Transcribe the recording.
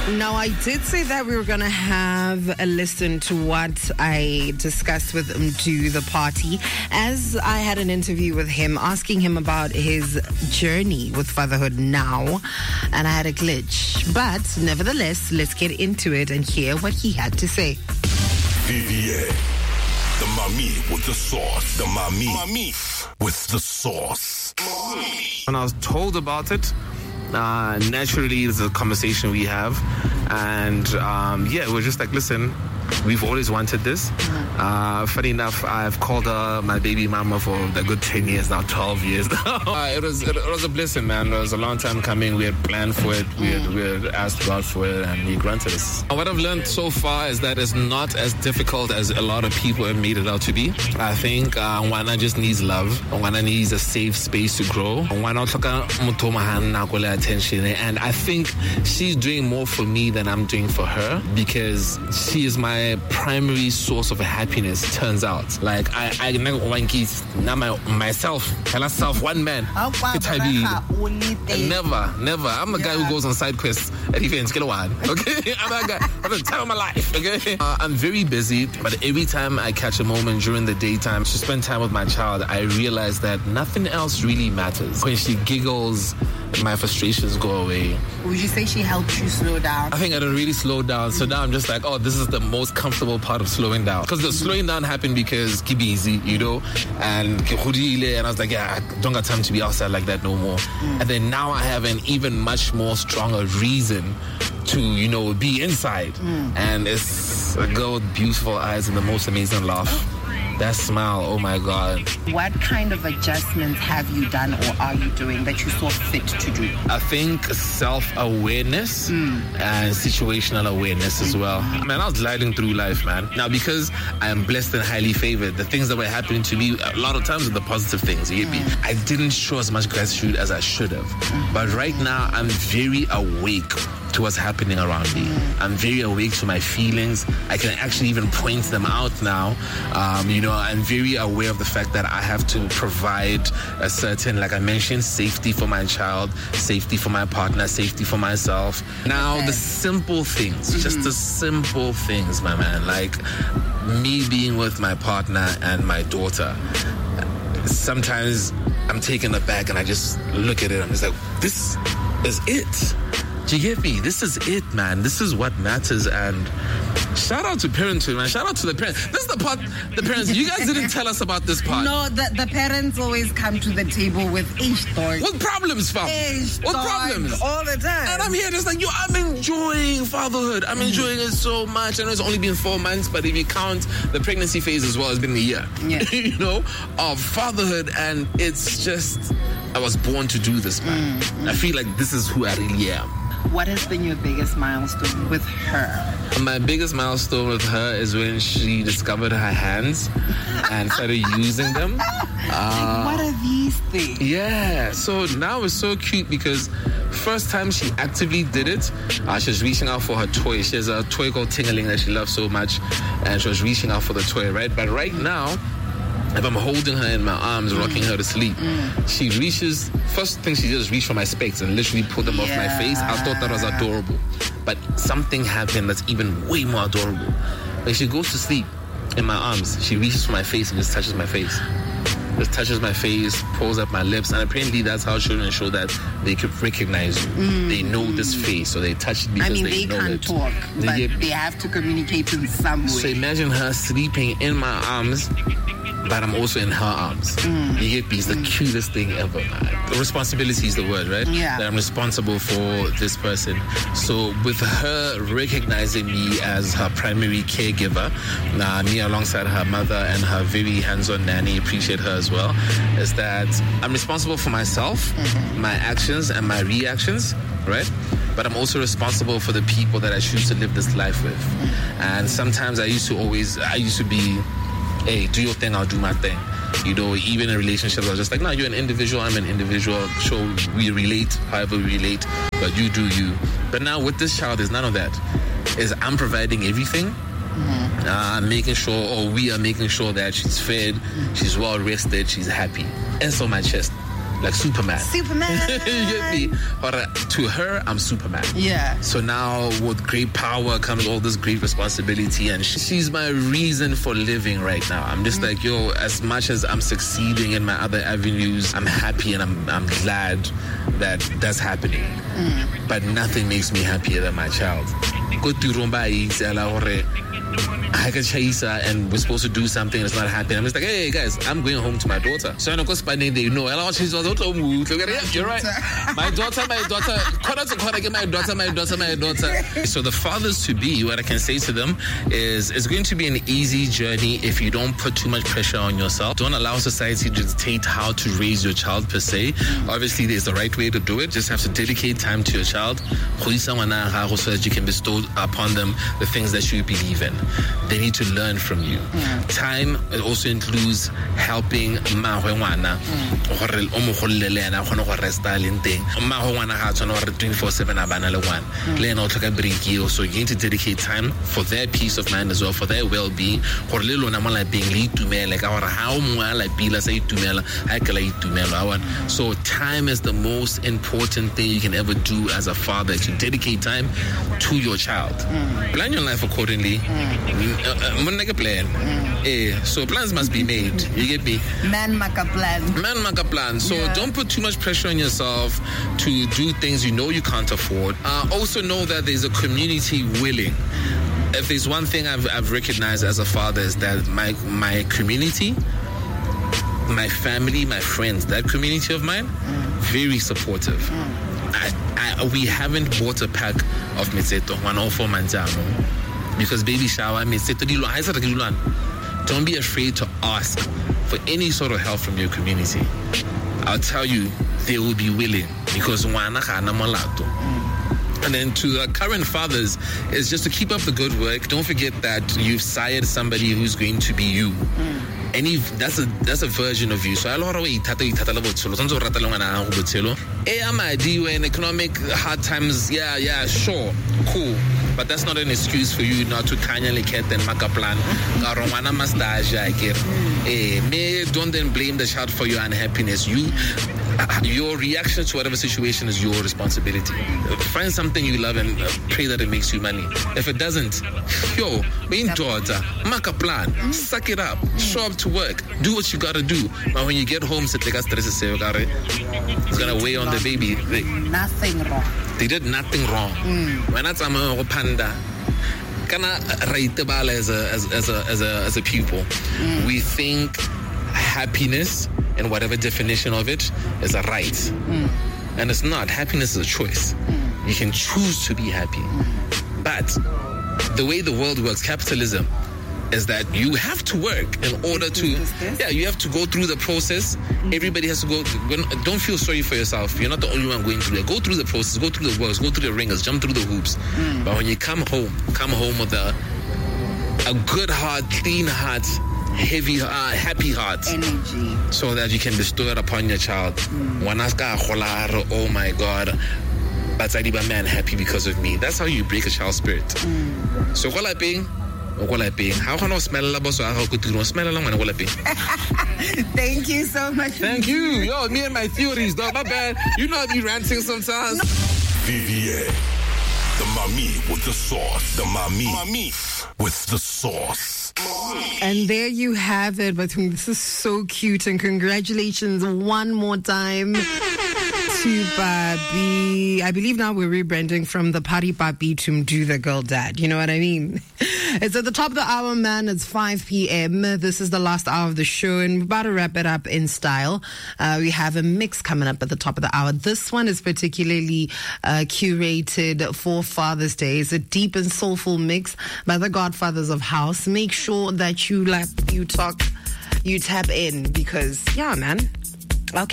Now, I did say that we were going to have a listen to what I discussed with Mdu, the party, as I had an interview with him, asking him about his journey with fatherhood now, and I had a glitch. But nevertheless, let's get into it and hear what he had to say. VVA, the Mami with the sauce. The Mami with the sauce. When I was told about it, naturally it's a conversation we have, and we're just like, listen, we've always wanted this. Funny enough, I've called her my baby mama for a good 10 years now, 12 years now. It was a blessing, man. It was a long time coming. We had planned for it. We had asked God for it, and He granted us. What I've learned so far is that it's not as difficult as a lot of people have made it out to be. I think Wana just needs love. Wana needs a safe space to grow. Wana attention, and I think she's doing more for me than I'm doing for her, because she is my primary source of happiness, turns out. Like, I never myself, one man. Never. I'm a guy who goes on side quests at events. Okay? I'm that guy. I'm the time of my life. Okay? I'm very busy, but every time I catch a moment during the daytime to spend time with my child, I realize that nothing else really matters. When she giggles, my frustrations go away. Would you say she helped you slow down? I think I really slowed down. So now I'm just like, oh, this is the most comfortable part of slowing down. Because the slowing down happened because keep easy, and I was like, yeah, I don't got time to be outside like that no more. And then now I have an even much more stronger reason to, be inside. And it's a girl with beautiful eyes and the most amazing laugh. That smile, oh my God. What kind of adjustments have you done or are you doing that you saw fit to do? I think self-awareness and situational awareness as well. Man, I was gliding through life, man. Now, because I am blessed and highly favored, the things that were happening to me, a lot of times are the positive things, you get me? I didn't show as much gratitude as I should have. But right now, I'm very awake to what's happening around me. I'm very awake to my feelings. I can actually even point them out now. I'm very aware of the fact that I have to provide a certain, like I mentioned, safety for my child, safety for my partner, safety for myself. Now, the simple things, just the simple things, my man, like me being with my partner and my daughter. Sometimes I'm taken aback and I just look at it. I'm just like, this is it. Do you get me? This is it, man. This is what matters. And shout out to parenthood, man. Shout out to the parents. This is the part, the parents, you guys didn't tell us about this part. No, the parents always come to the table with thoughts. What problems, fam? What problems? All the time. And I'm here just like, I'm enjoying fatherhood. I'm enjoying it so much. I know it's only been 4 months, but if you count the pregnancy phase as well, it's been a year. Yeah. Of fatherhood. And it's just, I was born to do this, man. I feel like this is who I really am. What has been your biggest milestone with her? My biggest milestone with her is when she discovered her hands and started using them. What are these things? Yeah, so now it's so cute because first time she actively did it, she was reaching out for her toy. She has a toy called Tingaling that she loves so much, and she was reaching out for the toy, right? But right now, if I'm holding her in my arms, rocking her to sleep, she reaches, first thing she did is reach for my specs and literally pull them off my face. I thought that was adorable. But something happened that's even way more adorable. When she goes to sleep in my arms, she reaches for my face and just touches my face. Just touches my face, pulls up my lips, and apparently that's how children show that they can recognize you. They know this face, so they touch it because they know can't it. Talk, but they have to communicate in some way. So imagine her sleeping in my arms, but I'm also in her arms. You get me? It's the cutest thing ever, man. The responsibility is the word, right? Yeah. That I'm responsible for this person. So with her recognizing me as her primary caregiver, me alongside her mother and her very hands-on nanny, appreciate her as well, is that I'm responsible for myself, my actions and my reactions, right? But I'm also responsible for the people that I choose to live this life with. And sometimes I used to be, hey, do your thing, I'll do my thing. Even in relationships, I was just like, no, you're an individual, I'm an individual. Sure, we relate, however we relate, but you do you. But now with this child, there's none of that. I'm providing everything. Making sure, we are making sure that she's fed, she's well rested, she's happy. And so my chest. like Superman. Superman. You get me? Or to her, I'm Superman. Yeah. So now with great power comes all this great responsibility, and she's my reason for living right now. I'm just like, yo, as much as I'm succeeding in my other avenues, I'm happy and I'm glad that that's happening. But nothing makes me happier than my child. Go to Rumba and we're supposed to do something that's not happening. I'm just like, hey guys, I'm going home to my daughter. So I know they know. You're right. My daughter. So the fathers to be, what I can say to them is, it's going to be an easy journey if you don't put too much pressure on yourself. Don't allow society to dictate how to raise your child per se. Obviously, there's the right way to do it. Just have to dedicate time to your child so that you can bestow upon them the things that you believe in. They need to learn from you. Time also includes helping mahwengwana gore o mo gollele ena a kgone go resta le nteng. Mahwengwana ga tsona gore 24/7 a bana le ngwana le ena o tlhoka break eo. So you need to dedicate time for their peace of mind as well, for their well-being, gore le lona mo lapeng le itumele ka gore ha o mongwe a lapile sa itumela ha ke la itumela. So time is the most important thing you can ever do as a father, to dedicate time to your child. Plan your life accordingly. Plan. So plans must be made. You get me? Man make a plan. So don't put too much pressure on yourself to do things you know you can't afford. Also know that there's a community willing. If there's one thing I've recognized as a father, is that my community, my family, my friends, that community of mine, very supportive. We haven't bought a pack of Metzeto 104 Manjamo because baby shower Metzeto. Don't be afraid to ask for any sort of help from your community. I'll tell you, they will be willing because and then to the current fathers is just to keep up the good work. Don't forget that you've sired somebody who's going to be you. That's a version of you. So I love when economic hard times, yeah, sure, cool. But that's not an excuse for you not to kindly get and make a plan. Don't then blame the child for your unhappiness. Your reaction to whatever situation is your responsibility. Find something you love and pray that it makes you money. If it doesn't, make a plan, suck it up, show up to work, do what you gotta do. But when you get home, it's gonna weigh on the baby. Nothing wrong. They did nothing wrong. When that's a panda, as a pupil, we think happiness, and whatever definition of it, is a right. And it's not. Happiness is a choice. You can choose to be happy. But the way the world works, capitalism, is that you have to work in order to, you have to go through the process. Everybody has to go. Don't feel sorry for yourself. You're not the only one going through it. Go through the process, go through the works, go through the ringers, jump through the hoops. But when you come home with a good heart, clean heart, happy heart, energy, so that you can bestow it upon your child. Oh my God, but I leave a man happy because of me. That's how you break a child's spirit. So how can I smell? Thank you so much. Thank you. Yo, me and my theories, though. My bad. You know I be ranting sometimes. VVA, the mommy with the sauce. The mommy with the sauce. And there you have it. But this is so cute, and congratulations one more time to Papi. I believe now we're rebranding from the Party Papi to Do the Girl Dad. You know what I mean? It's at the top of the hour, man. It's 5 p.m. This is the last hour of the show, and we're about to wrap it up in style. We have a mix coming up at the top of the hour. This one is particularly curated for Father's Day. It's a deep and soulful mix by the Godfathers of House. Make sure that you tap in because, man,